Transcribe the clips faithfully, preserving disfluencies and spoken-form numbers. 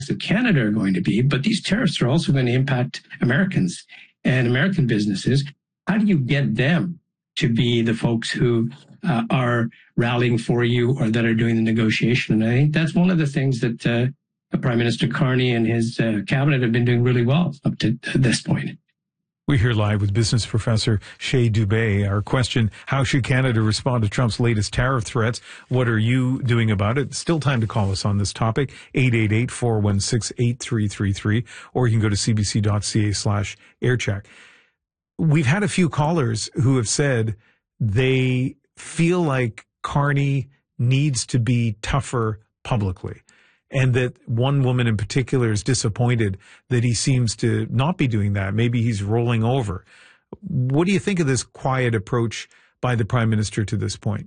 of Canada are going to be, but these tariffs are also going to impact Americans and American businesses. How do you get them to be the folks who uh, are rallying for you or that are doing the negotiation? And I think that's one of the things that uh, Prime Minister Carney and his uh, cabinet have been doing really well up to this point. We're here live with business professor Shay Dubé. Our question, how should Canada respond to Trump's latest tariff threats? What are you doing about it? Still time to call us on this topic, eight eight eight, four one six, eight three three three, or you can go to cbc.ca slash aircheck. We've had a few callers who have said they feel like Carney needs to be tougher publicly. And that one woman in particular is disappointed that he seems to not be doing that. Maybe he's rolling over. What do you think of this quiet approach by the Prime Minister to this point?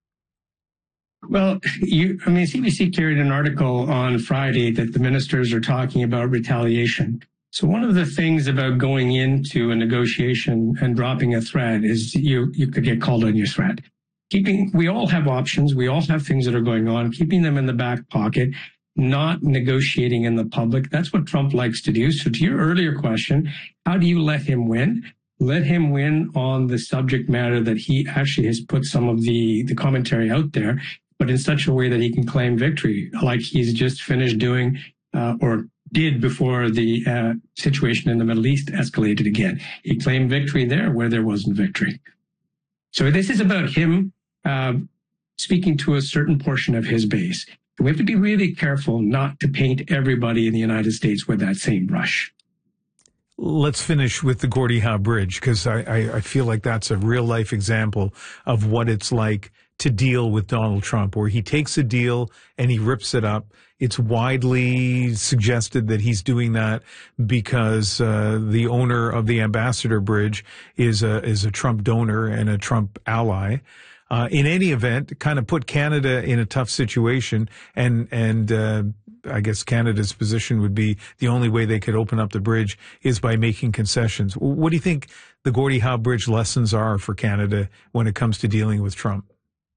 Well, you, I mean, C B C carried an article on Friday that the ministers are talking about retaliation. So one of the things about going into a negotiation and dropping a threat is you, you could get called on your threat. Keeping, we all have options. We all have things that are going on, keeping them in the back pocket, not negotiating in the public. That's what Trump likes to do. So to your earlier question, how do you let him win? Let him win on the subject matter that he actually has put some of the, the commentary out there, but in such a way that he can claim victory, like he's just finished doing uh, or did before the uh, situation in the Middle East escalated again. He claimed victory there where there wasn't victory. So this is about him uh, speaking to a certain portion of his base. We have to be really careful not to paint everybody in the United States with that same brush. Let's finish with the Gordie Howe Bridge, because I, I, I feel like that's a real-life example of what it's like to deal with Donald Trump, where he takes a deal and he rips it up. It's widely suggested that he's doing that because uh, the owner of the Ambassador Bridge is a, is a Trump donor and a Trump ally. Uh, in any event, kind of put Canada in a tough situation, and and uh, I guess Canada's position would be the only way they could open up the bridge is by making concessions. What do you think the Gordie Howe Bridge lessons are for Canada when it comes to dealing with Trump?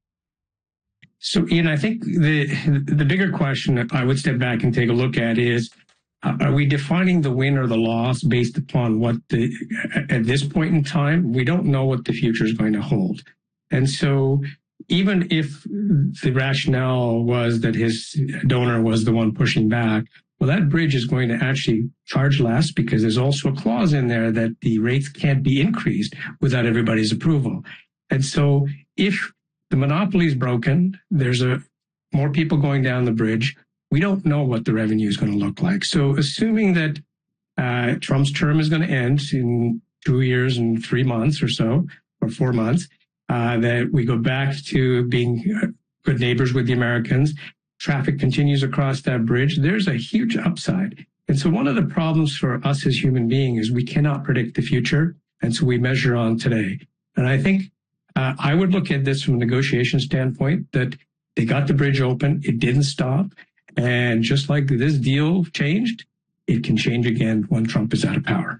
So, Ian, I think the the bigger question that I would step back and take a look at is, uh, are we defining the win or the loss based upon what the, at this point in time, we don't know what the future is going to hold. And so even if the rationale was that his donor was the one pushing back, well, that bridge is going to actually charge less because there's also a clause in there that the rates can't be increased without everybody's approval. And so if the monopoly is broken, there's a more people going down the bridge, we don't know what the revenue is going to look like. So assuming that uh, Trump's term is going to end in two years and three months or so, or four months, Uh, that we go back to being good neighbors with the Americans. Traffic continues across that bridge. There's a huge upside. And so one of the problems for us as human beings is we cannot predict the future. And so we measure on today. And I think uh, I would look at this from a negotiation standpoint, that they got the bridge open. It didn't stop. And just like this deal changed, it can change again when Trump is out of power.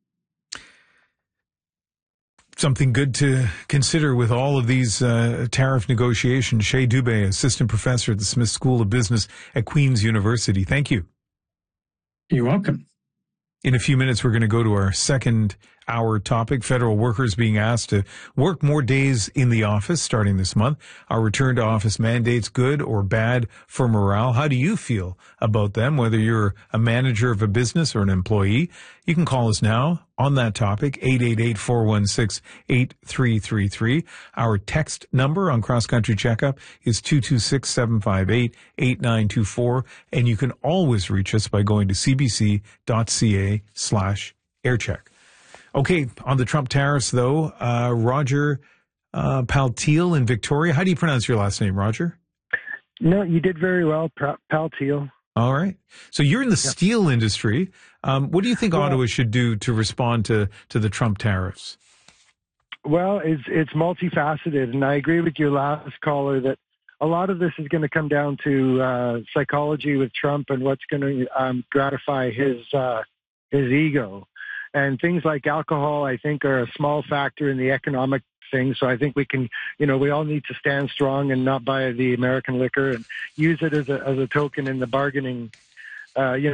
Something good to consider with all of these uh, tariff negotiations. Shay Dubé, assistant professor at the Smith School of Business at Queen's University. Thank you. You're welcome. In a few minutes, we're going to go to our second hour topic, federal workers being asked to work more days in the office starting this month. Our return to office mandates, good or bad for morale? How do you feel about them, whether you're a manager of a business or an employee? You can call us now on that topic, eight eight eight, four one six, eight three three three. Our text number on Cross Country Checkup is two two six, seven five eight, eight nine two four. And you can always reach us by going to cbc.ca slash aircheck. Okay, on the Trump tariffs, though, uh, Roger uh, Paltiel in Victoria. How do you pronounce your last name, Roger? No, you did very well, Paltiel. All right. So you're in the yep. steel industry. Um, what do you think well, Ottawa should do to respond to, to the Trump tariffs? Well, it's it's multifaceted, and I agree with your last caller that a lot of this is going to come down to uh, psychology with Trump and what's going to um, gratify his uh, his ego. And things like alcohol, I think, are a small factor in the economic thing. So I think we can, you know, we all need to stand strong and not buy the American liquor and use it as a as a token in the bargaining uh, you